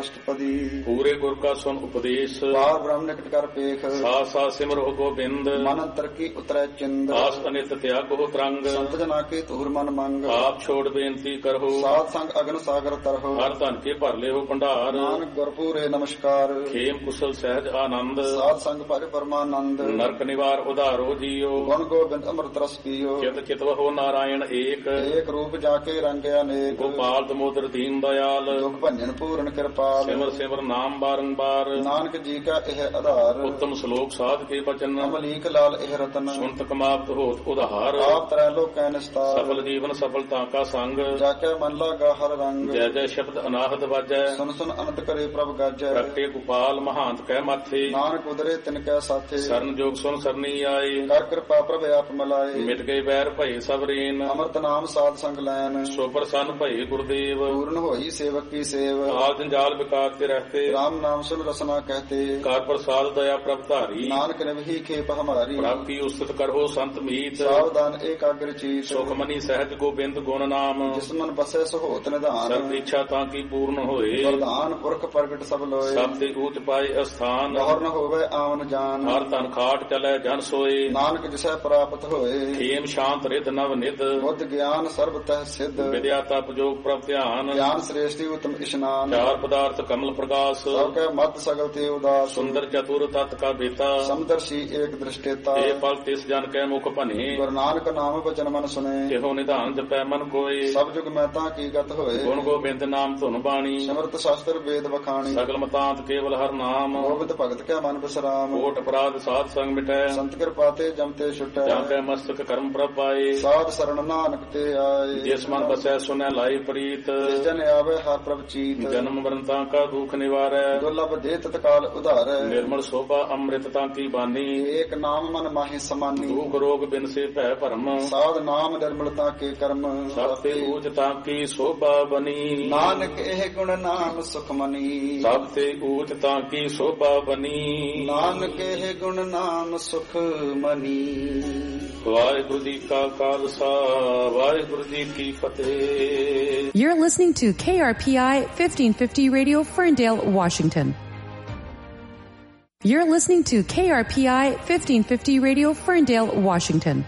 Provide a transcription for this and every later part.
ਅਸ਼ਟਪਦੀ। ਪੂਰੇ ਗੁਰ ਕਾ ਸੁਨ ਉਪਦੇਸ਼, ਪਾਰ ਬ੍ਰਹਮ ਨਿਕਟ ਕਰ ਪੇਖ। ਸਾ ਸਾ ਸਿਮਰੋ ਗੋਬਿੰਦ, ਮਨ ਅੰਤਰ ਕੀ ਉਤਰੈ ਚਿੰਦ। ਆਸ ਅਨਿਤ ਤਿਆਗੋ ਤਰੰਗ, ਸੰਤ ਜਨਾ ਕੇ ਧੂਰ ਮਨ ਮੰਗ। ਆਪ ਛੋੜ ਬੇਨਤੀ ਕਰੋ, ਸਾਧ ਸੰਗ ਅਗਨ ਸਾਗਰ ਤਰਹੁ। ਹਰ ਧਨ ਕੇ ਭਰ ਲਿਓ ਭੰਡਾਰ, ਨਾਨਕ ਗੁਰਪੂਰੇ ਨਮਸਕਾਰ। ਖੇਮ ਕੁਸਲ ਸਹਿਜ ਆਨੰਦ, ਸਾਧ ਸੰਗ ਭਜ ਪਰਮਾਨੰਦ। ਨਰਕ ਨਿਵਾਰ ਉਧਾਰੋ ਜੀਓ, ਗੁਣ ਗੋਬਿੰਦ ਅੰਮ੍ਰਿਤ ਰਸ ਪੀਓ। ਚਿਤ ਚਿਤਵਹੁ ਨਾਰਾਇਣ ਏਕ, ਏਕ ਰੂਪ ਜਾ ਕੇ ਰੰਗਿਆ ਅਨੇਕ। ਗੋਪਾਲ ਦਮੋਦਰ ਦੀਨ ਦਇਆਲ, ਦੁਖ ਭੰਜਨ ਪੂਰਨ ਕਿਰਪਾਲ। ਸਿਮਰ ਸਿਮਰ ਨਾਮ ਬਾਰੰਬਾਰ, ਨਾਨਕ ਜੀ ਕਾ ਇਹ ਆਧਾਰ। ਉੱਤਮ ਸ਼ਲੋਕ ਸਾਧ ਕੇ ਬਚਨ, ਅਮਲੀਕ ਲਾਲ ਇਹ ਰਤਨ। ਸੁਨਤ ਕਮਾਵਤ ਹੋਤ ਉਧਾਰ, ਆਪ ਤਰੈ ਲੋਕੈ ਨਿਸਤਾਰ। ਸਫਲ ਜੀਵਨ ਸਫਲਤਾ ਕਾ ਸੰਗ, ਜਾ ਕੇ ਮਨ ਲਾਗਾ ਹਰ ਰੰਗ। ਜੈ ਜੈ ਸ਼ਬਦ ਅਨਾਹਦ ਵਾਜੈ, ਸੁਨ ਸੁਨ ਅਨੰਤ ਕਰੇ ਪ੍ਰਭ ਗਾਜੈ। ਪ੍ਰਗਟੇ ਗੋਪਾਲ ਮਹਾਂਤ ਕਹਿ ਮਾਥੇ, ਨਾਨਕ ਉਦਰੇ ਤਿਨ ਕੈ ਸਾਥੇ। ਸਰਨ ਜੋਗ ਸੁਨ ਸਰਨੀ ਆਏ, ਕਰ ਕਿਰਪਾ ਪ੍ਰਭ ਆਪ ਮਲਾਏ। ਮਿਟ ਗਏ ਬੈਰ ਭਏ ਸਭ ਰੇਨ, ਅੰਮ੍ਰਿਤ ਨਾਮ ਸਾਧ ਸੰਗ ਲੈਨ। ਸੋਬਰ ਸਨ ਭਏ ਗੁਰਦੇਵ, ਪੂਰਨ ਹੋਈ ਸੇਵਕ ਕੀ ਸੇਵ। ਆਲ ਜੰਜਾਲ ਵਿਕਾਰ ਤੇ ਰਹਤੇ, ਰਾਮ ਨਾਮ ਸੁਨ ਰਸਨਾ ਕਹਤੇ। ਕਰ ਪ੍ਰਸਾਦ ਦਇਆ ਪ੍ਰਭ ਧਾਰੀ, ਨਾਨਕ ਨਿਵਹੀ ਖੇਪ ਹਮਾਰੀ। ਪ੍ਰਭ ਕੀ ਉਸਤਤ ਕਰੋ ਸੰਤ ਮੀਤ, ਸਾਵਧਾਨ ਏਕਾਗਰ ਚੀਤ। ਸੁਖਮਨੀ ਸਹਿਜ ਗੋਬਿੰਦ ਗੁਣ ਨਾਮ, ਜਿਸ ਮਨ ਬਸੈ ਸੋ ਹੋਤ ਨਿਧਾਨ। ਸਰਬ ਇੱਛਾ ਤਾਂ ਕੀ ਪੂਰਨ ਹੋਏ, ਵਰਦਾਨ ਪੁਰਖ ਪ੍ਰਗਟ ਸਭ ਲੋਏ। ਸਭ ਤੇ ਊਚ ਪਾਏ ਅਸਥਾਨ, ਗੌਰ ਨ ਹੋਵੇ ਆਵਨ ਜਾਨ। ਹਰ ਧਨ ਖਾਟ ਚਲੈ ਜਨ ਸੋਏ, ਨਾਨਕ ਜਿਸੈ ਪ੍ਰਾਪਤ ਹੋਏ। ਖੇਮ ਸ਼ਾਂਤ ਰਿਧ ਨਵ ਨਿਧ, ਬੁੱਧ ਗਿਆਨ ਸਰਬ ਤਹਿ ਸਿੱਧ। ਵਿਦਿਆ ਤਪ ਜੋਗ ਪ੍ਰਭ ਧਿਆਨ, ਗਿਆਨ ਸ੍ਰੇਸ਼ਟੀ ਉਤਮ ਇਸ਼ਨਾਨ। ਚਾਰ ਪਦਾਰਥ ਕਮਲ ਪ੍ਰਕਾਸ਼, ਸਭ ਕੈ ਮਤ ਸਗਲ ਤੇ ਉਦਾਸ। ਸੁੰਦਰ ਚਤੁਰ ਤਤ ਕਾ ਬੇਤਾ, ਸਮਦਰਸ਼ੀ ਏਕ ਦ੍ਰਿਸ਼ਟੇਤਾ। ਇਹ ਫਲ ਤਿਸ ਜਨ ਕੈ ਮੁਖ ਭਨੇ, ਗੁਰੂ ਨਾਨਕ ਨਾਮ ਬਚਨ ਮਨ ਸੁਨੇ। ਕਿਹੋ ਨਿਧਾਨ ਜਪੈ ਮਨ ਕੋਏ, ਸਭ ਜੁਗ ਮਹਿਤਾ ਕੀ ਗਤ ਹੋਏ। ਗੁਣ ਗੋਬਿੰਦ ਨਾਮ ਧੁਨ ਬਾਣੀ, ਸਿਮਰਤ ਸ਼ਾਸਤਰ ਵੇਦ ਵਖਾਣੀ। ਸਗਲ ਮਤਾਂਤ ਕੇਵਲ ਹਰ ਨਾਮ, ਗੋਬਿੰਦ ਭਗਤ ਕੈ ਮਨ ਬਿਸਰਾਮ। ਕੋਟ ਅਪਰਾਧ ਸਾਧ ਸੰਗ ਮਿਟੈ, ਸੰਤ ਕਿਰਪਾ ਤੇ ਜਮ ਤੇ ਛੁਟੈ। ਜਾਂ ਕੈ ਮਸਤਕ ਕਰਮ ਪ੍ਰਭ ਪਾਏ, ਸਾਧ ਸਰਣ ਨਾਨਕ ਤੇ ਆਏ। ਜਿਸ ਮਨ ਬਸੈ ਸੁਨੈ ਲਾਈ ਪ੍ਰੀਤ, ਜਿਸ ਜਨ ਆਵੇ ਹਰ ਪ੍ਰਭ ਚੀਤ। ਜਨਮ ਮਰਨ ਤਾਂ ਕਾ ਦੁਖ ਨਿਵਾਰੈ, ਦੁਰਲਭ ਦੇ ਤਤਕਾਲ ਉਧਾਰੈ। ਨਿਰਮਲ ਸੋਭਾ ਅੰਮ੍ਰਿਤ ਤਾਂ ਕੀ ਬਾਨੀ, ਏਕ ਨਾਮ ਮਨ ਮਾਹੀ ਸਮਾਨੀ। ਦੁਖ ਰੋਗ ਬਿਨ ਸੇ ਭੈ ਭਰਮ, ਸਾਧ ਨਾਮ ਨਿਰਮਲਤਾ ਕੇ ਕਰਮ। ਸਭ ਤੇ ਊਚ ਤਾਂ ਕੀ ਸੋਭਾ ਬਨੀ, ਨਾਨਕ ਇਹ ਗੁਣ ਨਾਮ ਸੁਖ ਮਨੀ। ਸਭ ਤੇ ਊਚ ਤਾਂ ਕੀ ਸੋਭਾ ਬਨੀ, ਨਾਨਕ ਇਹ ਗੁਣ ਨਾਮ ਸੁਖ ਮਨੀ। ਵਾਹਿਗੁਰੂ ਜੀ ਕਾ ਖਾਲਸਾ, ਵਾਹਿਗੁਰੂ ਜੀ ਕੀ ਫਤਿਹ। You're listening to KRPI 1550 Radio, Ferndale, Washington. You're listening to KRPI 1550 Radio, Ferndale, Washington.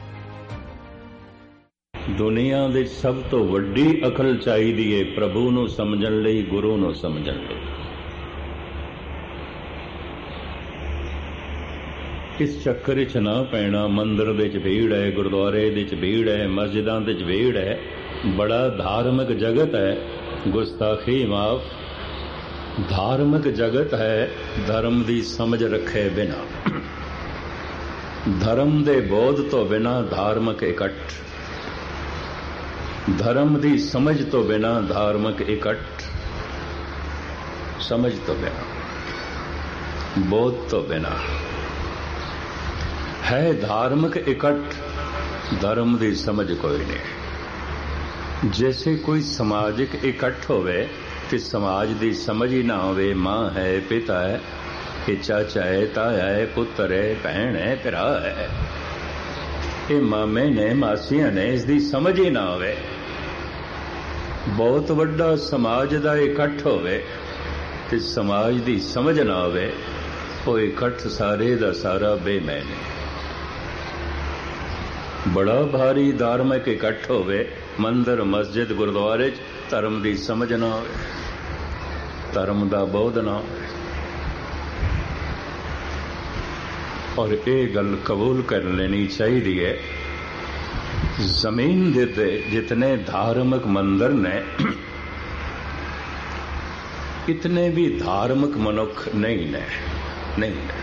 ਦੁਨੀਆ ਦੇ ਸਭ ਤੋਂ ਵੱਡੀ ਅਕਲ ਚਾਹੀਦੀ ਏ ਪ੍ਰਭੂ ਨੂੰ ਸਮਝਣ ਲਈ, ਗੁਰੂ ਨੂੰ ਸਮਝਣ ਲਈ। ਇਸ ਚੱਕਰ 'ਚ ਨਾ ਪੈਣਾ। ਮੰਦਿਰ ਦੇ 'ਚ ਭੀੜ ਹੈ, ਗੁਰਦੁਆਰੇ ਦੇ 'ਚ ਭੀੜ ਹੈ, ਮਸਜਿਦਾਂ ਦੇ 'ਚ ਭੀੜ ਹੈ। ਬੜਾ ਧਾਰਮਿਕ ਜਗਤ ਹੈ, ਗੁਸਤਾਖੀ ਮਾਫ। ਧਾਰਮਿਕ ਜਗਤ ਹੈ, ਧਰਮ ਦੀ ਸਮਝ ਰੱਖੇ ਬਿਨਾ, ਧਰਮ ਦੇ ਬੋਧ ਤੋਂ ਬਿਨਾ ਧਾਰਮਿਕ ਇਕੱਠ, ਧਰਮ ਦੀ ਸਮਝ ਤੋਂ ਬਿਨਾ ਧਾਰਮਿਕ ਇਕੱਠ, ਸਮਝ ਤੋਂ ਬਿਨਾ, ਬੋਧ ਤੋਂ ਬਿਨਾ ਹੈ ਧਾਰਮਿਕ ਇਕੱਠ, ਧਰਮ ਦੀ ਸਮਝ ਕੋਈ ਨਹੀਂ। ਜੈਸੇ ਕੋਈ ਸਮਾਜਿਕ ਇਕੱਠ ਹੋਵੇ ਤੇ ਸਮਾਜ ਦੀ ਸਮਝ ਹੀ ਨਾ ਹੋਵੇ। ਮਾਂ ਹੈ, ਪਿਤਾ ਹੈ, ਇਹ ਚਾਚਾ ਹੈ, ਤਾਇਆ ਹੈ, ਪੁੱਤਰ ਹੈ, ਭੈਣ ਹੈ, ਭਰਾ ਹੈ, ਇਹ ਮਾਮੇ ਨੇ, ਮਾਸੀਆਂ ਨੇ, ਇਸ ਦੀ ਸਮਝ ਹੀ ਨਾ ਹੋਵੇ। ਬਹੁਤ ਵੱਡਾ ਸਮਾਜ ਦਾ ਇਕੱਠ ਹੋਵੇ ਤੇ ਸਮਾਜ ਦੀ ਸਮਝ ਨਾ ਹੋਵੇ, ਉਹ ਇਕੱਠ ਸਾਰੇ ਦਾ ਸਾਰਾ ਬੇਮੈਨ ਹੈ। ਬੜਾ ਭਾਰੀ ਧਾਰਮਿਕ ਇਕੱਠ ਹੋਵੇ, ਮੰਦਰ, ਮਸਜਿਦ, ਗੁਰਦੁਆਰੇ 'ਚ ਧਰਮ ਦੀ ਸਮਝ ਨਾ ਹੋਵੇ, ਧਰਮ ਦਾ ਬੋਧ ਨਾ ਹੋਵੇ। ਔਰ ਇਹ ਗੱਲ ਕਬੂਲ ਕਰ ਲੈਣੀ ਚਾਹੀਦੀ ਹੈ, ਜ਼ਮੀਨ ਦੇ ਤੇ ਜਿਤਨੇ ਧਾਰਮਿਕ ਮੰਦਰ ਨੇ, ਇਤਨੇ ਵੀ ਧਾਰਮਿਕ ਮਨੁੱਖ ਨਹੀਂ ਨੇ, ਨਹੀਂ ਨੇ।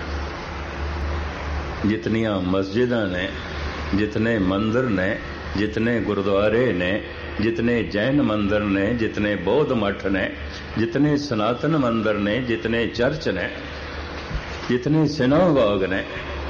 ਜਿਤਨੀਆਂ ਮਸਜਿਦਾਂ ਨੇ, जितने मंदिर ने, जितने गुरुद्वारे ने, जितने जैन मंदिर ने, जितने बौद्ध मठ ने, जितने सनातन मंदिर ने, जितने चर्च ने, जितने सिनागोग ने,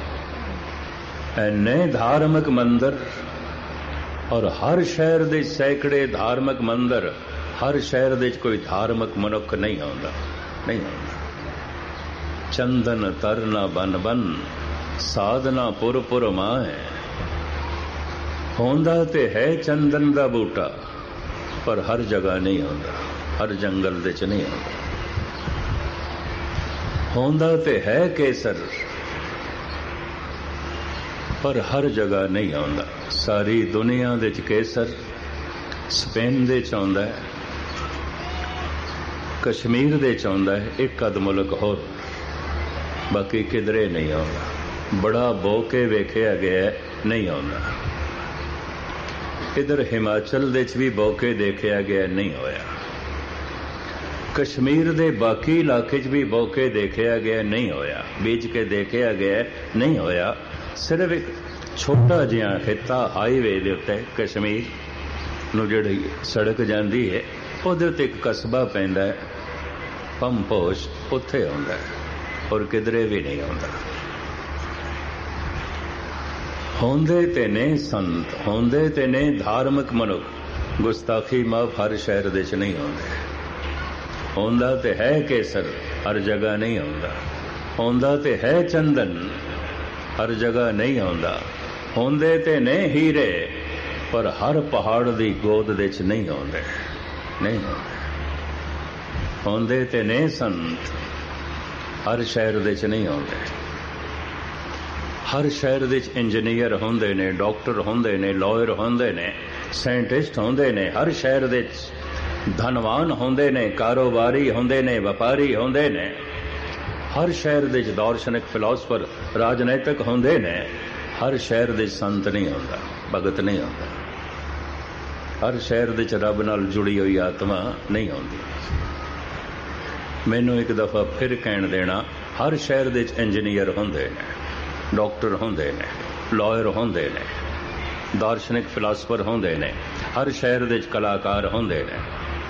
नए धार्मिक मंदिर, और हर शहर दे सैकड़े धार्मिक मंदिर, हर शहर दे कोई धार्मिक मनुख नहीं आउंदा, नहीं आउंदा। चंदन तरना बन बन, साधना पुर पुर माए। होंदा ते है चंदन दा बूटा, पर हर जगह नहीं होंदा, हर जंगल दे च नहीं होंदा। ਹੋਂਦਾ ਤੇ ਹੈ ਕੇਸਰ, ਪਰ ਹਰ ਜਗ੍ਹਾ ਨਹੀਂ ਆਉਂਦਾ। ਸਾਰੀ ਦੁਨੀਆ ਦੇ 'ਚ ਕੇਸਰ ਸਪੇਨ ਦੇ 'ਚ ਆਉਂਦਾ ਹੈ, ਕਸ਼ਮੀਰ ਦੇ 'ਚ ਆਉਂਦਾ ਹੈ, ਇੱਕ ਅੱਧ ਮੁਲਕ ਹੋਰ, ਬਾਕੀ ਕਿਧਰੇ ਨਹੀਂ ਆਉਂਦਾ। ਬੜਾ ਬੋਕੇ ਵੇਖਿਆ ਗਿਆ, ਨਹੀਂ ਆਉਂਦਾ। ਇਧਰ ਹਿਮਾਚਲ ਦੇ 'ਚ ਵੀ ਬੋਕੇ ਦੇਖਿਆ ਗਿਆ, ਨਹੀਂ ਹੋਇਆ। ਕਸ਼ਮੀਰ ਦੇ ਬਾਕੀ ਇਲਾਕੇ 'ਚ ਵੀ ਬੋਕੇ ਦੇਖਿਆ ਗਿਆ, ਨਹੀਂ ਹੋਇਆ। ਬੀਜ ਕੇ ਦੇਖਿਆ ਗਿਆ, ਨਹੀਂ ਹੋਇਆ। ਸਿਰਫ ਇੱਕ ਛੋਟਾ ਜਿਹਾ ਖਿੱਤਾ ਹਾਈਵੇ ਦੇ ਉੱਤੇ ਕਸ਼ਮੀਰ ਨੂੰ ਜਿਹੜੀ ਸੜਕ ਜਾਂਦੀ ਹੈ, ਉਹਦੇ ਉੱਤੇ ਇੱਕ ਕਸਬਾ ਪੈਂਦਾ ਹੈ ਪੰਪੋਸ਼, ਉੱਥੇ ਆਉਂਦਾ ਹੈ, ਔਰ ਕਿਧਰੇ ਵੀ ਨਹੀਂ ਆਉਂਦਾ। ਹੁੰਦੇ ਤੇ ਨੇ ਸੰਤ, ਹੁੰਦੇ ਤੇ ਨੇ ਧਾਰਮਿਕ ਮਨੁੱਖ, ਗੁਸਤਾਖੀ ਮਾਫ ਹਰ ਸ਼ਹਿਰ ਦੇ 'ਚ ਨਹੀਂ ਆਉਂਦੇ। ਹੁੰਦਾ ਤੇ ਹੈ ਕੇਸਰ, ਹਰ ਜਗ੍ਹਾ ਨਹੀਂ ਆਉਂਦਾ। ਹੁੰਦਾ ਤੇ ਹੈ ਚੰਦਨ, ਹਰ ਜਗ੍ਹਾ ਨਹੀਂ ਆਉਂਦਾ। ਹੁੰਦੇ ਤੇ ਨੇ ਹੀਰੇ, ਪਰ ਹਰ ਪਹਾੜ ਦੀ ਗੋਦ ਦੇ 'ਚ ਨਹੀਂ ਆਉਂਦੇ, ਨਹੀਂ ਆਉਂਦੇ। ਹੁੰਦੇ ਤੇ ਨੇ ਸੰਤ, ਹਰ ਸ਼ਹਿਰ ਦੇ 'ਚ ਨਹੀਂ ਆਉਂਦੇ। ਹਰ ਸ਼ਹਿਰ ਦੇ 'ਚ ਇੰਜੀਨੀਅਰ ਹੁੰਦੇ ਨੇ, ਡਾਕਟਰ ਹੁੰਦੇ ਨੇ, ਲਾਇਰ ਹੁੰਦੇ ਨੇ, ਸਾਇੰਟਿਸਟ ਹੁੰਦੇ ਨੇ। ਹਰ ਸ਼ਹਿਰ ਦੇ 'ਚ ਧਨਵਾਨ ਹੁੰਦੇ ਨੇ, ਕਾਰੋਬਾਰੀ ਹੁੰਦੇ ਨੇ, ਵਪਾਰੀ ਹੁੰਦੇ ਨੇ। ਹਰ ਸ਼ਹਿਰ ਦੇ 'ਚ ਦਾਰਸ਼ਨਿਕ, ਫਿਲਾਸਫਰ, ਰਾਜਨੀਤਿਕ ਹੁੰਦੇ ਨੇ। ਹਰ ਸ਼ਹਿਰ ਦੇ 'ਚ ਸੰਤ ਨਹੀਂ ਹੁੰਦਾ, ਭਗਤ ਨਹੀਂ ਹੁੰਦਾ। ਹਰ ਸ਼ਹਿਰ ਦੇ 'ਚ ਰੱਬ ਨਾਲ ਜੁੜੀ ਹੋਈ ਆਤਮਾ ਨਹੀਂ ਆਉਂਦੀ। ਮੈਨੂੰ ਇੱਕ ਦਫਾ ਫਿਰ ਕਹਿਣ ਦੇਣਾ, ਹਰ ਸ਼ਹਿਰ ਦੇ 'ਚ ਇੰਜੀਨੀਅਰ ਹੁੰਦੇ ਨੇ, ਡਾਕਟਰ ਹੁੰਦੇ ਨੇ, ਲਾਇਰ ਹੁੰਦੇ ਨੇ, ਦਾਰਸ਼ਨਿਕ, ਫਿਲਾਸਫਰ ਹੁੰਦੇ ਨੇ। ਹਰ ਸ਼ਹਿਰ ਦੇ 'ਚ ਕਲਾਕਾਰ ਹੁੰਦੇ ਨੇ।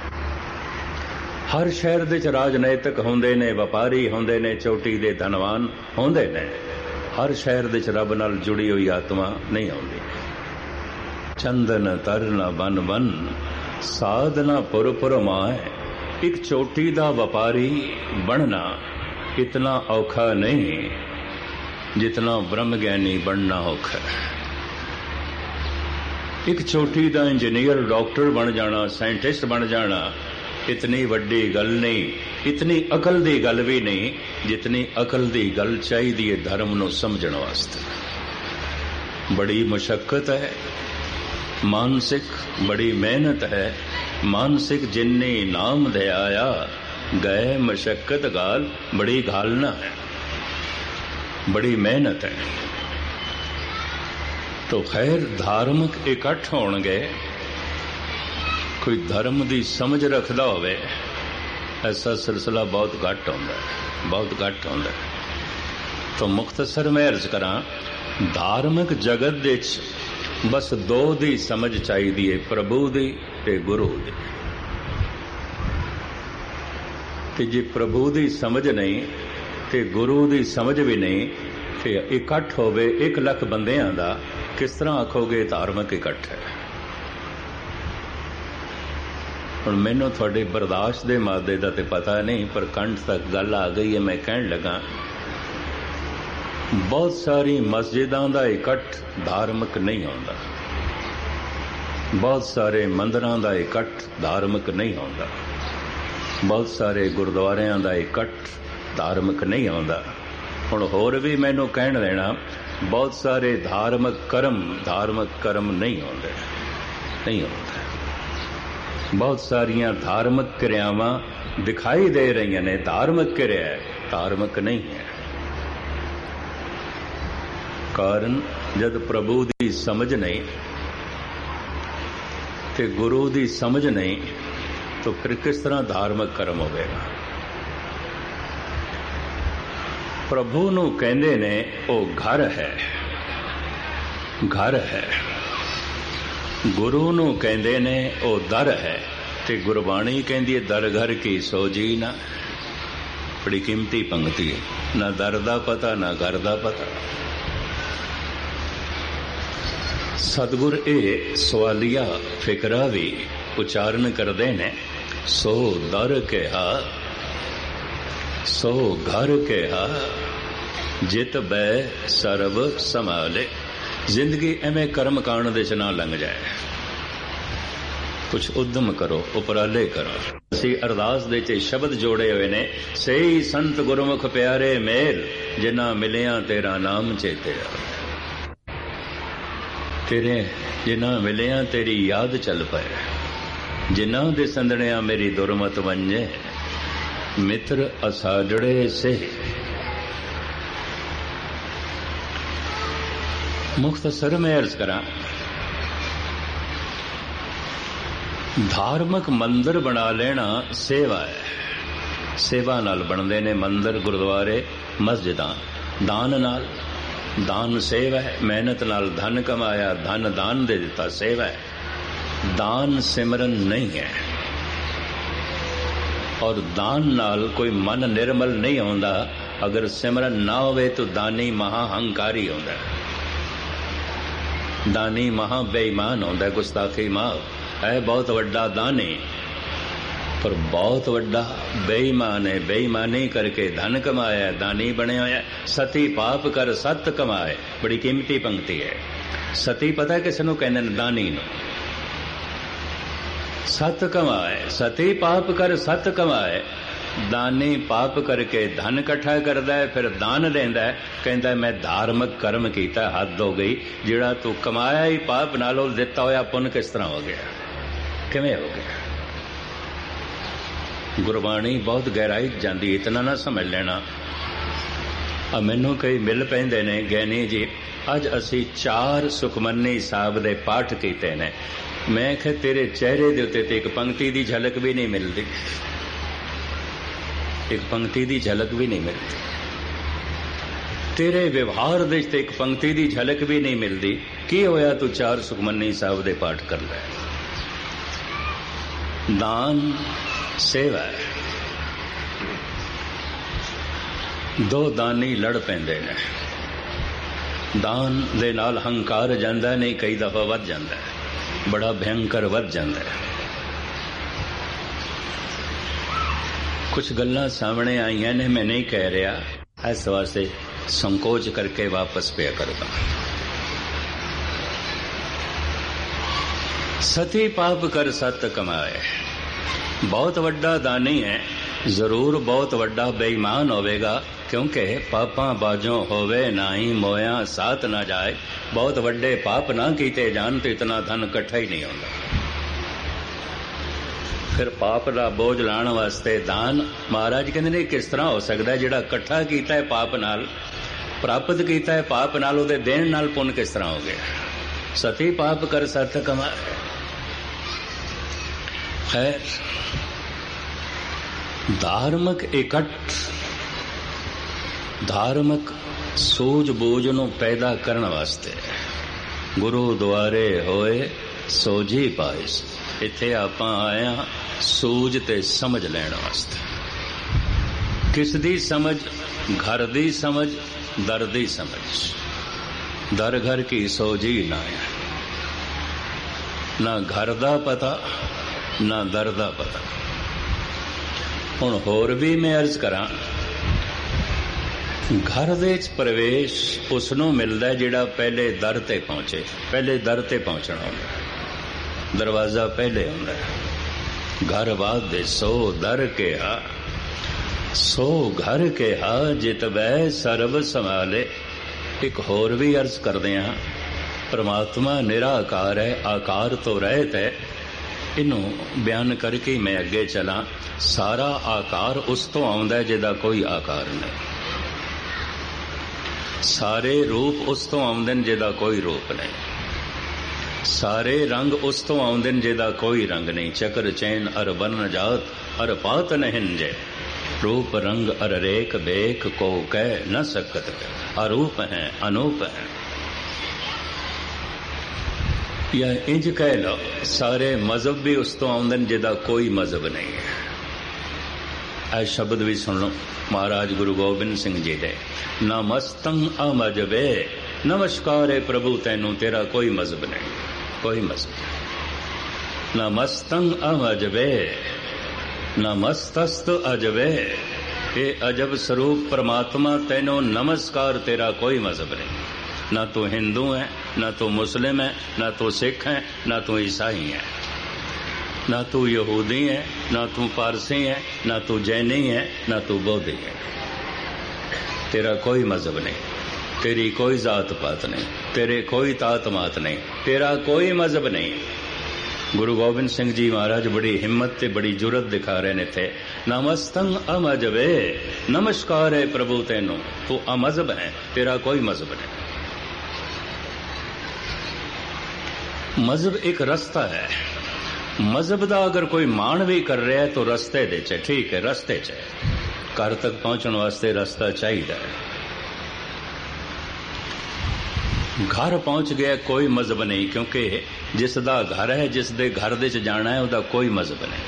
ਹਰ ਸ਼ਹਿਰ ਦੇ 'ਚ ਰਾਜਨੀਤਿਕ ਹੁੰਦੇ ਨੇ, ਵਪਾਰੀ ਹੁੰਦੇ ਨੇ, ਚੋਟੀ ਦੇ ਧਨਵਾਨ ਹੁੰਦੇ ਨੇ। ਹਰ ਸ਼ਹਿਰ ਦੇ 'ਚ ਰੱਬ ਨਾਲ ਜੁੜੀ ਹੋਈ ਆਤਮਾ ਨਹੀਂ ਆਉਂਦੀ। ਚੰਦਨ ਤਰਨਾ ਬਨ ਬਨ, ਸਾਧਨਾ ਪੁਰ ਪੁਰ ਮਾਏ। ਇੱਕ ਚੋਟੀ ਦਾ ਵਪਾਰੀ ਬਣਨਾ ਇਤਨਾ ਔਖਾ ਨਹੀਂ ਜਿਤਨਾ ਬ੍ਰਹਮ ਗਿਆਨੀ ਬਣਨਾ ਔਖਾ ਹੈ। ਇੱਕ ਚੋਟੀ ਦਾ ਇੰਜੀਨੀਅਰ, ਡਾਕਟਰ ਬਣ ਜਾਣਾ, ਸਾਇੰਟਿਸਟ ਬਣ ਜਾਣਾ ਇਤਨੀ ਵੱਡੀ ਗੱਲ ਨਹੀਂ, ਇਤਨੀ ਅਕਲ ਦੀ ਗੱਲ ਵੀ ਨਹੀਂ ਜਿਤਨੀ ਅਕਲ ਦੀ ਗੱਲ ਚਾਹੀਦੀ ਹੈ ਧਰਮ ਨੂੰ ਸਮਝਣ ਵਾਸਤੇ। ਬੜੀ ਮੁਸ਼ੱਕਤ ਹੈ, ਮਾਨਸਿਕ ਬੜੀ ਮਿਹਨਤ ਹੈ। ਮਾਨਸਿਕ ਜਿੰਨੇ ਨਾਮ ਦੇ ਆਇਆ ਗਏ, ਮੁਸ਼ੱਕਤ ਗਾਲ ਬੜੀ ਘਾਲਣਾ ਹੈ, ਬੜੀ ਮਿਹਨਤ ਹੈ। तो खैर धार्मिक इकट्ठ होणगे, कोई धर्म की समझ रखता होवे, ऐसा सिलसिला बहुत घट होंदा है, बहुत घट होंदा है। तो मुख्तसर मैं अर्ज करा, धार्मिक जगत दे बस दो दी समझ चाहिदी है, प्रभु दी ते गुरु दी। ते जे प्रभु दी समझ नहीं ते गुरु दी समझ भी नहीं ते इकट्ठ होवे 1 लाख बंदियां दा, किस तरह आखोगे धार्मिक इकट्ठ है। हुण मैनूं तुहाडे बर्दाश्त दे मादे दा ते पता नहीं, पर कंठ तक गल आ गई है। मैं कहण लगा, बहुत सारी मस्जिदां दा इकट्ठ धार्मिक नहीं होंदा, बहुत सारे मंदिरां दा इकट्ठ धार्मिक नहीं होंदा, बहुत सारे गुरुद्वारियां दा इकट्ठ धार्मिक नहीं होंदा। हुण होर भी मैनूं कहण देना, बहुत सारे धार्मिक कर्म नहीं होंदे, नहीं होंदे। बहुत सारियां धार्मिक क्रियावां दिखाई दे रही ने धार्मिक क्रिया है, धार्मिक नहीं है। कारण जद प्रभु दी समझ नहीं ते गुरु दी समझ नहीं, तो फिर किस तरह धार्मिक कर्म होवेगा। प्रभु नूं कहंदे ने ओ घर है, घर है। गुरु नूं कहंदे ने ओ दर है, ते गुरबाणी कहंदी है दर घर की सोजी ना। बड़ी कीमती पंक्ति है, ना दर दा पता ना घर दा पता। सतगुर ए सवालिया फिकरा भी उच्चारण करते ने, सो दर कहा सो घर कहा, जित बै सर्व संभाले। जिंदगी एवं कर्म कांड दे च ना लंघ जाए, कुछ उद्यम करो, उपराले करो। ਅਸੀਂ ਅਰਦਾਸ ਦੇ 'ਚ ਸ਼ਬਦ ਜੋੜੇ ਹੋਏ ਨੇ, ਸਹੀ ਸੰਤ ਗੁਰਮੁਖ ਪਿਆਰੇ ਮੇਲ, ਜਿਨ੍ਹਾਂ ਮਿਲਿਆ ਤੇਰਾ ਨਾਮ ਚੇਤੇ ਆਵੇ। ਤੇਰੇ ਜਿਨ੍ਹਾਂ ਮਿਲਿਆ ਤੇਰੀ ਯਾਦ ਚੱਲ ਪਏ, ਜਿਨ੍ਹਾਂ ਦੇ ਸੰਦਣਿਆ ਮੇਰੀ ਦੁਰਮਤ ਵੰਜੇ, ਮਿੱਤਰ ਅਸਾਜੜੇ ਸੇ। ਮੁਖਤਸਰ ਮੈਂ ਅਰਜ਼ ਕਰਾਂ, ਧਾਰਮਿਕ ਮੰਦਰ ਬਣਾ ਲੈਣਾ ਸੇਵਾ ਹੈ। ਸੇਵਾ ਨਾਲ ਬਣਦੇ ਨੇ ਮੰਦਰ, ਗੁਰਦੁਆਰੇ, ਮਸਜਿਦਾਂ। ਦਾਨ ਨਾਲ, ਦਾਨ ਸੇਵਾ ਹੈ। ਮਿਹਨਤ ਨਾਲ ਧਨ ਕਮਾਇਆ, ਧਨ ਦਾਨ ਦੇ ਦਿੱਤਾ, ਸੇਵਾ ਹੈ। ਦਾਨ ਸਿਮਰਨ ਨਹੀਂ ਹੈ। ਔਰ ਦਾਨ ਨਾਲ ਕੋਈ ਮਨ ਨਿਰਮਲ ਨਹੀਂ ਹੁੰਦਾ। ਅਗਰ ਸਿਮਰਨ ਨਾ ਹੋਵੇ ਤਾਂ ਦਾਨੀ ਮਹਾ ਹੰਕਾਰੀ ਹੁੰਦਾ, ਦਾਨੀ ਮਹਾ ਬੇਈਮਾਨ ਹੁੰਦਾ, ਗੁਸਤਾਖੀ ਮਾਫ ਹੈ। ਬਹੁਤ ਵੱਡਾ ਦਾਨੀ ਪਰ ਬਹੁਤ ਵੱਡਾ ਬੇਈਮਾਨ ਹੈ। ਬੇਈਮਾਨੀ ਕਰਕੇ ਧਨ ਕਮਾਇਆ, ਦਾਨੀ ਬਣਿਆ ਹੋਇਆ। ਸਤੀ ਪਾਪ ਕਰ ਸਤ ਕਮਾਏ, ਬੜੀ ਕੀਮਤੀ ਪੰਕਤੀ ਹੈ। ਸਤੀ ਪਤਾ ਕਿਸ ਨੂੰ ਕਹਿੰਦੇ ਨੇ? ਦਾਨੀ ਨੂੰ। ਸਤ ਕਮਾਏ, ਸਤੀ ਪਾਪ ਕਰ ਸਤ ਕਮਾਏ। ਦਾਨੀ ਪਾਪ ਕਰਕੇ ਧਨ ਇਕੱਠਾ ਕਰਦਾ ਹੈ, ਫਿਰ ਦਾਨ ਲੈਂਦਾ ਹੈ, ਕਹਿੰਦਾ ਮੈਂ ਧਾਰਮਿਕ ਕਰਮ ਕੀਤਾ, ਹੱਦ ਹੋ ਗਈ। ਜਿਹੜਾ ਤੂੰ ਕਮਾਇਆ ਹੀ ਪਾਪ ਨਾਲੋਂ, ਦਿੱਤਾ ਹੋਇਆ ਪੁੰਨ ਕਿਸ ਤਰ੍ਹਾਂ ਹੋ ਗਿਆ, ਕਿਵੇਂ ਹੋ ਗਿਆ? ਗੁਰਬਾਣੀ ਬਹੁਤ ਗਹਿਰਾਈ ਜਾਂਦੀ, ਇਤਨਾ ਨਾ ਸਮਝ ਲੈਣਾ। ਮੈਨੂੰ ਕਈ ਮਿਲ ਪੈਂਦੇ ਨੇ, ਗਿਆਨੀ ਜੀ ਅੱਜ ਅਸੀਂ 4 ਸੁਖਮਨੀ ਸਾਹਿਬ ਦੇ ਪਾਠ ਕੀਤੇ ਨੇ। ਮੈਂ ਕਿਹਾ ਤੇਰੇ ਚਿਹਰੇ ਦੇ ਉੱਤੇ ਤੇ ਇੱਕ ਪੰਕਤੀ ਦੀ ਝਲਕ ਵੀ ਨਹੀਂ ਮਿਲਦੀ, ਇੱਕ ਪੰਕਤੀ ਦੀ ਝਲਕ ਵੀ ਨਹੀਂ ਮਿਲਦੀ। ਤੇਰੇ ਵਿਵਹਾਰ ਦੇ ਵਿੱਚ ਇੱਕ ਪੰਕਤੀ ਦੀ ਝਲਕ ਵੀ ਨਹੀਂ ਮਿਲਦੀ। ਕੀ ਹੋਇਆ ਤੂੰ 4 ਸੁਖਮਨੀ ਸਾਹਿਬ ਦੇ ਪਾਠ ਕਰ ਲੈ? ਦਾਨ ਸੇਵਾ ਹੈ। 2 ਦਾਨੀ ਲੜ ਪੈਂਦੇ ਨੇ। ਦਾਨ ਦੇ ਨਾਲ ਹੰਕਾਰ ਜਾਂਦਾ ਨਹੀਂ, ਕਈ ਦਫਾ ਵੱਧ ਜਾਂਦਾ ਹੈ, ਬੜਾ ਭਿਅੰਕਰ ਵੱਧ ਜਾਂਦਾ ਹੈ। ਕੁਝ ਗੱਲਾਂ ਸਾਹਮਣੇ ਆਈਆਂ ਨੇ, ਮੈਂ ਨਹੀਂ ਕਹਿ ਰਿਹਾ, ਇਸ ਵਾਸਤੇ ਸੰਕੋਚ ਕਰਕੇ ਵਾਪਸ ਪਿਆ ਕਰਦਾ। ਸਤੀ ਪਾਪ ਕਰ ਸਤ ਕਮਾਏ। ਬਹੁਤ ਵੱਡਾ ਦਾਨੀ ਹੈ, ਜ਼ਰੂਰ ਬਹੁਤ ਵੱਡਾ ਬੇਈਮਾਨ ਹੋਵੇਗਾ, ਕਿਉਂਕਿ ਪਾਪਾਂ ਬਾਝੋਂ ਹੋਵੇ ਨਾਹੀ, ਮੋਇਆ ਸਾਥ ਨਾ ਜਾਏ। ਬਹੁਤ ਵੱਡੇ ਪਾਪ ਨਾ ਕੀਤੇ ਜਾਣ ਤੇ ਇਤਨਾ ਧਨ ਇਕੱਠਾ ਹੀ ਨਹੀਂ ਹੁੰਦਾ। ਫਿਰ ਪਾਪ ਦਾ ਬੋਝ ਲਾਉਣ ਵਾਸਤੇ ਦਾਨ, ਮਹਾਰਾਜ ਕਹਿੰਦੇ ਨੇ ਕਿਸ ਤਰ੍ਹਾਂ ਹੋ ਸਕਦਾ? ਜਿਹੜਾ ਇਕੱਠਾ ਕੀਤਾ ਹੈ ਪਾਪ ਨਾਲ, ਪ੍ਰਾਪਤ ਕੀਤਾ ਹੈ ਪਾਪ ਨਾਲ, ਉਹਦੇ ਦੇਣ ਨਾਲ ਪੁੰਨ ਕਿਸ ਤਰ੍ਹਾਂ ਹੋ ਗਿਆ? ਸਤੀ ਪਾਪ ਕਰ ਸਤ ਕਮਾਏ। ਖੈਰ, ਧਾਰਮਿਕ ਇਕੱਠ, ਧਾਰਮਿਕ ਸੂਝ-ਬੂਝ ਨੂੰ ਪੈਦਾ ਕਰਨ ਵਾਸਤੇ ਗੁਰੂ ਦੁਆਰੇ ਹੋਏ ਸੋਝੀ ਪਾਇਸ। ਇੱਥੇ ਆਪਾਂ ਆਏ ਹਾਂ ਸੂਝ ਤੇ ਸਮਝ ਲੈਣ ਵਾਸਤੇ। ਕਿਸ ਦੀ ਸਮਝ? ਘਰ ਦੀ ਸਮਝ, ਦਰ ਦੀ ਸਮਝ। ਦਰ ਘਰ ਕੀ ਸੋਝੀ ਨਾ ਹੈ, ਨਾ ਘਰ ਦਾ ਪਤਾ ਨਾ ਦਰ ਦਾ ਪਤਾ। ਹੁਣ ਹੋਰ ਵੀ ਮੈਂ ਅਰਜ਼ ਕਰਾਂ, ਘਰ ਦੇ ਵਿੱਚ ਪ੍ਰਵੇਸ਼ ਉਸ ਨੂੰ ਮਿਲਦਾ ਜਿਹੜਾ ਪਹਿਲੇ ਦਰ ਤੇ ਪਹੁੰਚੇ। ਪਹਿਲੇ ਦਰ ਤੇ ਪਹੁੰਚਣਾ ਹੁੰਦਾ, ਦਰਵਾਜ਼ਾ ਪਹਿਲੇ ਹੁੰਦਾ। ਘਰ ਬਾਦੇ ਸੋ ਦਰ ਕਿਹਾ, ਸੋ ਘਰ ਕਿਹਾ, ਜਿਤ ਵੈ ਸਰਬ ਸੰਭਾਲੇ। ਇੱਕ ਹੋਰ ਵੀ ਅਰਜ਼ ਕਰਦੇ ਹਾਂ, ਪਰਮਾਤਮਾ ਨਿਰਾਕਾਰ ਹੈ, ਆਕਾਰ ਤੋਂ ਰਹਿਤ ਹੈ। ਇਹਨੂੰ ਬਿਆਨ ਕਰਕੇ ਮੈਂ ਅੱਗੇ ਚਲਾਂ। ਸਾਰਾ ਆਕਾਰ ਉਸ ਤੋਂ ਆਉਂਦਾ ਹੈ ਜਿਹਦਾ ਕੋਈ ਆਕਾਰ ਨਹੀਂ। ਸਾਰੇ ਰੂਪ ਉਸ ਤੋਂ ਆਉਂਦੇ ਨੇ ਜਿਹਦਾ ਕੋਈ ਰੂਪ ਨਹੀਂ। ਸਾਰੇ ਰੰਗ ਉਸ ਤੋਂ ਆਉਂਦੇ ਨੇ ਜਿਹਦਾ ਕੋਈ ਰੰਗ ਨਹੀਂ। ਚੱਕਰ ਚੈਨ ਅਰ ਵਰਨ ਜਾਤ ਅਰ ਪਾਤ ਨਹਿੰਜੇ, रूप रंग अर रेख बेख को कह न सकत, अरूप है अनूप है। या इंज कह लो, सारे मजहब भी उस तो आउंदे ने जिहदा कोई मजहब नहीं है। ऐ शब्द भी सुन लो महाराज गुरु गोबिंद सिंह जी दे, नमस्तं अमजबे, नमस्कार है प्रभु तैनू तेरा कोई मजहब नहीं, कोई मजहब। नमस्तं अमजबे, नमस्तस्त अजबे, ये अजब स्वरूप परमात्मा तैनू नमस्कार, तेरा कोई मजहब नहीं। ना तो हिंदू है, ना तो मुस्लिम है, ना तो सिख है, ना तो ईसाई है। ना तू यहूदी है, ना तू पारसी है, ना तू जैनी है, ना तू बौद्धि है। तेरा कोई मजहब नहीं, तेरी कोई जात पात नहीं, तेरे कोई तात मात नहीं, तेरा कोई मजहब नहीं। गुरु गोबिंद सिंह जी महाराज बड़ी हिम्मत ते बड़ी जुरत दिखा रहे ने थे। नमस्तंग अमजबे, नमस्कार है प्रभु तेनू, तू अमजहब है, तेरा कोई मजहब नहीं। मजहब एक रस्ता है। मजहब का अगर कोई मान भी कर रहा है तो रस्ते दे च, ठीक है, रस्ते च घर तक पहुंचने वास्ते रस्ता चाहिए। घर पहुंच गया कोई मजहब नहीं, क्योंकि जिसदा घर है, जिस दे घर दे च जाना है, उसदा कोई मजहब नहीं।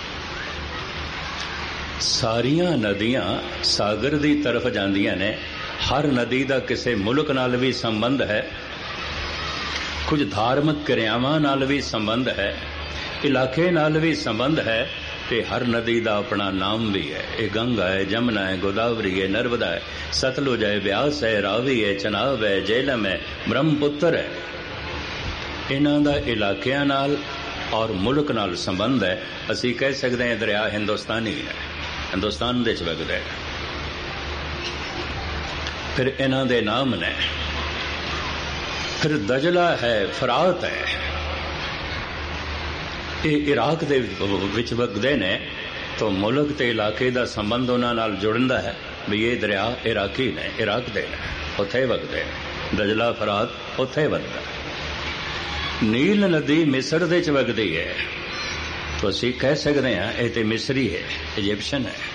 सारियां नदियां सागर दी तरफ जांदियां ने। हर नदी का किसी मुल्क नाल भी संबंध है, कुछ धार्मिक क्रियावां नाल भी संबंध है, इलाके नाल भी संबंध है, ते हर नदी का अपना नाम भी है। ये गंगा है, जमुना है, गोदावरी है, नर्मदा है, सतलुज है, ब्यास है, रावी है, चनाब है, झेलम है, ब्रह्मपुत्र है। इन्हां दा इलाकियां नाल और मुल्क नाल संबंध है। असी कह सकते हैं दरिया हिंदुस्तानी है, हिंदुस्तान दे च वगदा है। फिर इन्हां दे नाम ने। फिर दजला है, फरात है, ये इराक दे विच वगदे ने, तो मुल्क ते इलाके दा संबंध उन्हां नाल जुड़दा है भी ये दरिया इराकी ने, इराक दे ने, उत्थे वगदे ने। दजला फरात उत्थे वगदा। नील नदी मिस्र दे च वगदी है, तो असीं कह सकते हैं ये ते मिस्री है, इजिप्शियन है,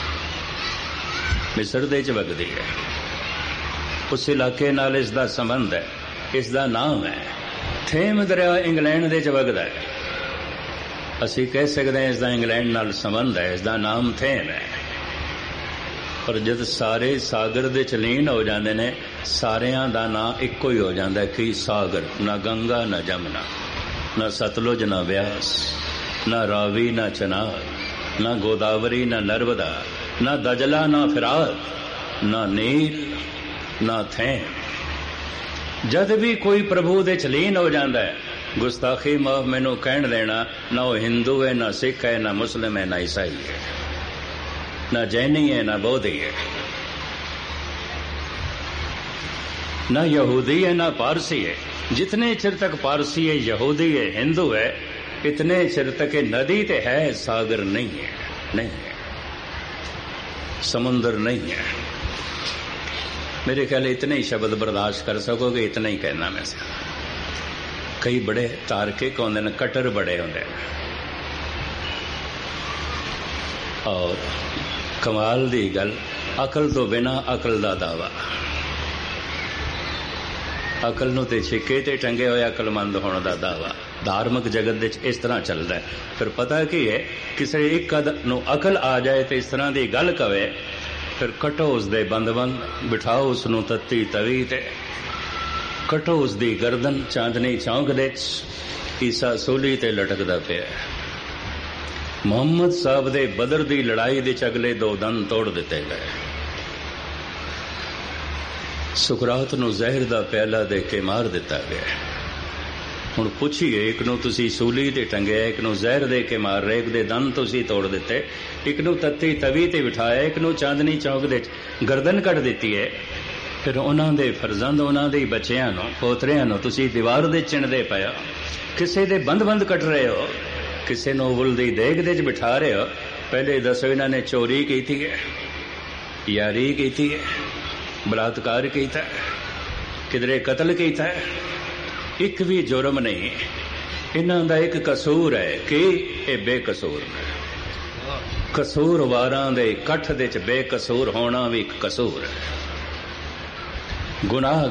मिस्र दे च वगदी है। उस इलाके नाल इसदा संबंध है, इसदा नाम है। थेम दरिया इंग्लैंड दे च वगदा है, असी कह सकते हैं इसका इंग्लैंड नाल संबंध है, इसका नाम थेम है। पर जब सारे सागर दे लीन हो जाते हैं, सारियां दा नाम इको ही हो जाता है कि सागर। ना गंगा, ना जमुना, ना सतलुज, ना ब्यास, ना रावी, ना चनाब, ना गोदावरी, ना नर्मदा, ना दजला, ना फिरात, ना नील, ना थेम। जद भी कोई प्रभु दे लीन हो जाता है, गुस्ताखी माफ मैनू कहन देना, ना वो हिंदू है, ना सिख है, ना मुस्लिम है, ना ईसाई है, ना जैनी है, ना बौद्धि है, ना यहूदी है, ना पारसी है। जितने चिर तक पारसी है, यहूदी है, हिंदू है, इतने चिर तक नदी ते है, सागर नहीं है, नहीं है, समुद्र नहीं है। मेरे ख्याल इतने ही शब्द बर्दाश्त कर सकोगे, इतना ही कहना मैं से। कई बड़े तार्किक होंदे ने, कट्टर बड़े होंदे ने, और कमाल दी गल, अकल तो बिना अकल दा दावा। अकल नूं ते छिके ते टंगे होए अकलमंद होने दा दावा धार्मिक जगत दे इस तरह चलता है। फिर पता की है, किसी एक नूं अकल आ जाए तो इस तरह की गल कवे, फिर कटो उसदे बंद बंद, बिठाओ उसनूं तत्ती तवी ते, कटो उसदी गर्दन चांदनी चौंक दे ईसा सूली ते लटकदा पिया। मुहम्मद साहब दे बदर दी लड़ाई दे अगले 2 दंद तोड़ दिते गए। सुकरात नूं जहर दा प्याला दे के मार दिता गया। हुण पुछिए, एक नूं तुसीं सूली ते टंगिया, एक नूं जहर दे के मार रहे, एक दे दंद तुसीं तोड़ दिते, एक नूं तत्ती तवी ते बिठाया, एक नूं चांदनी चौक दे गर्दन कट दिती है। फिर उन्हां दे फरजंद, उन्हां दे बच्चियां नूं, पोतरियां नूं तुसीं दीवार दे चिणदे पए, किसे दे बंद बंद कट रहे हो, किसे नूं उबल दी देग दे बिठा रहे हो। पहले दसो, इन्हां ने चोरी की है, यारी की है, बलात्कार किया, किधरे कतल किया है, एक भी जुर्म नहीं। इन्हां दा एक कसूर है कि ये बेकसूर है। कसूरवारां दे कठ दे च बेकसूर होना भी एक कसूर है। गुनाह